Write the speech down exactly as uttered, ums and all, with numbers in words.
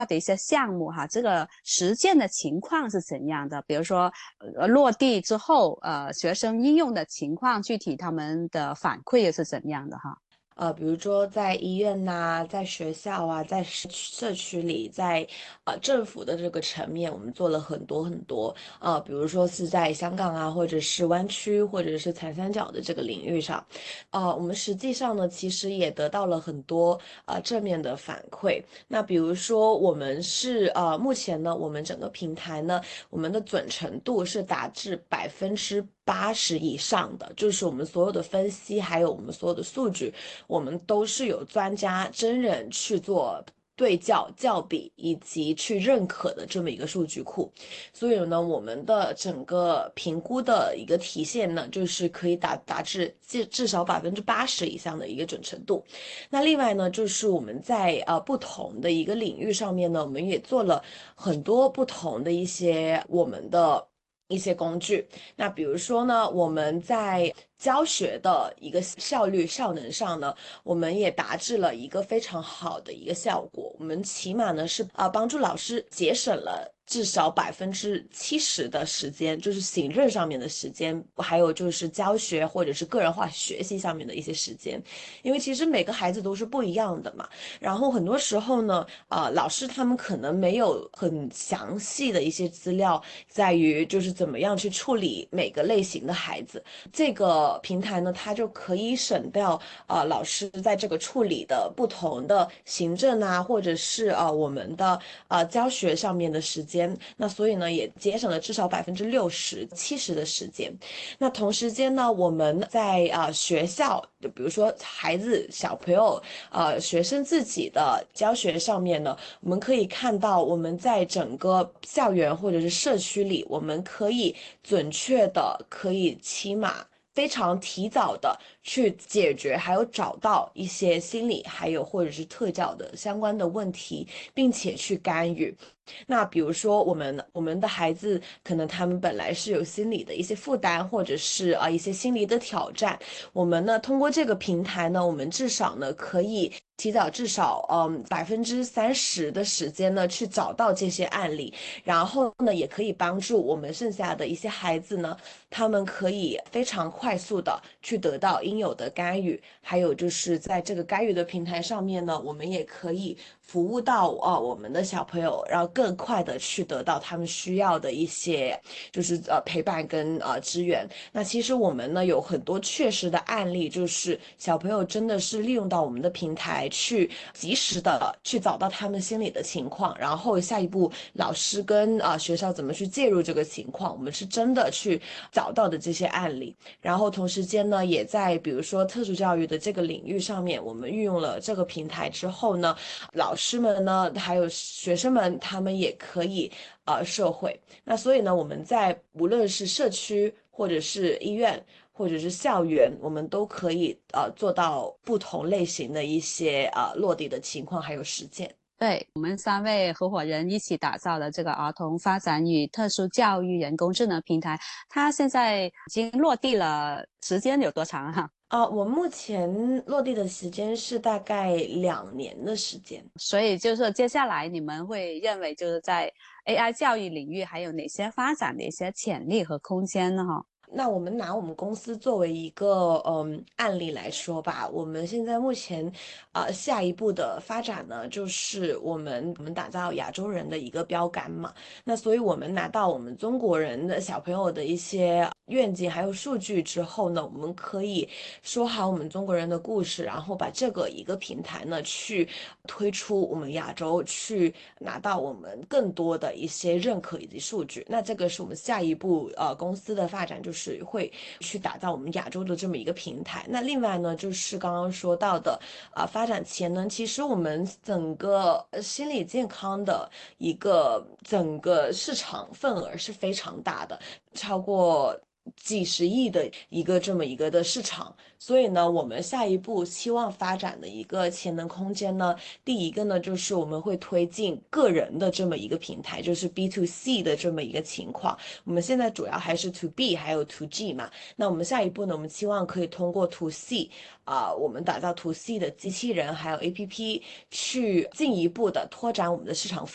的一些项目哈，这个实践的情况是怎样的？比如说，呃，落地之后，呃，学生应用的情况，具体他们的反馈又是怎样的哈？ 呃，比如说在医院呐、在学校啊，在社区社区里，在呃政府的这个层面，我们做了很多很多。呃，比如说是在香港啊，或者是湾区，或者是长三角的这个领域上，呃，我们实际上呢，其实也得到了很多呃正面的反馈。那比如说，我们是呃目前呢，我们整个平台呢，我们的准程度是达至百分之八十以上的，就是我们所有的分析，还有我们所有的数据。我们都是有专家真人去做对校、校比以及去认可的这么一个数据库，所以呢，我们的整个评估的一个体现呢，就是可以达达至至至少百分之八十以上的一个准程度。那另外呢，就是我们在呃不同的一个领域上面呢，我们也做了很多不同的一些我们的一些工具。那比如说呢，我们在教学的一个效率效能上呢，我们也达至了一个非常好的一个效果。我们起码呢是啊、呃帮助老师节省了至少百分之七十的时间，就是行政上面的时间，还有就是教学或者是个人化学习上面的一些时间。因为其实每个孩子都是不一样的嘛，然后很多时候呢，啊、呃老师他们可能没有很详细的一些资料，在于就是怎么样去处理每个类型的孩子。这个平台呢，它就可以省掉呃老师在这个处理的不同的行政啊，或者是呃我们的呃教学上面的时间。那所以呢，也节省了至少百分之六十、七十的时间。那同时间呢，我们在啊、呃学校，就比如说孩子小朋友呃学生自己的教学上面呢，我们可以看到我们在整个校园或者是社区里，我们可以准确的，可以起码非常提早的去解决，还有找到一些心理还有或者是特教的相关的问题，并且去干预。那比如说，我们我们的孩子可能他们本来是有心理的一些负担，或者是啊、呃、一些心理的挑战，我们呢通过这个平台呢，我们至少呢可以提早至少嗯百分之三十的时间呢去找到这些案例，然后呢也可以帮助我们剩下的一些孩子呢，他们可以非常快速的去得到应有的干预，还有就是在这个干预的平台上面呢，我们也可以服务到啊、呃、我们的小朋友，然后更快的去得到他们需要的一些就是呃陪伴跟呃支援。那其实我们呢有很多确实的案例，就是小朋友真的是利用到我们的平台去及时的去找到他们心理的情况，然后下一步老师跟啊、呃学校怎么去介入这个情况，我们是真的去找到的这些案例。然后同时间呢，也在比如说特殊教育的这个领域上面，我们运用了这个平台之后呢，老师们呢，还有学生们，他们也可以呃社会。那所以呢，我们在无论是社区或者是医院或者是校园，我们都可以呃做到不同类型的一些呃落地的情况还有实践。 对，我们三位合伙人一起打造的这个儿童发展与特殊教育人工智能平台，它现在已经落地了，时间有多长哈、 啊、我目前落地的时间是大概两年的时间。 所以就是接下来你们会认为就是在 A I 教育领域还有哪些发展的一些潜力和空间呢？哈， 那我们拿我们公司作为一个嗯案例来说吧，我们现在目前呃下一步的发展呢，就是我们我们打造亚洲人的一个标杆嘛。那所以我们拿到我们中国人的小朋友的一些愿景还有数据之后呢，我们可以说好我们中国人的故事，然后把这个一个平台呢去推出我们亚洲，去拿到我们更多的一些认可以及数据。那这个是我们下一步呃公司的发展，就是会去打造我们亚洲的这么一个平台。那另外呢，就是刚刚说到的啊、呃发展前呢，其实我们整个呃心理健康的一个整个市场份额是非常大的，超过几十亿的一个这么一个的市场。所以呢，我们下一步期望发展的一个潜能空间呢，第一个呢，就是我们会推进个人的这么一个平台，就是 B to C 的这么一个情况。我们现在主要还是 To B 还有 To G 嘛。那我们下一步呢，我们期望可以通过 To C 啊、呃我们打造 To C 的机器人还有 A P P，去进一步的拓展我们的市场份。